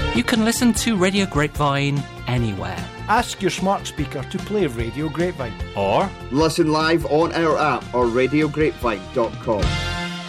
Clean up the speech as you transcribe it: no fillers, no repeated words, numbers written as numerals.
You can listen to Radio Grapevine anywhere. Ask your smart speaker to play Radio Grapevine. Or listen live on our app or radiograpevine.com.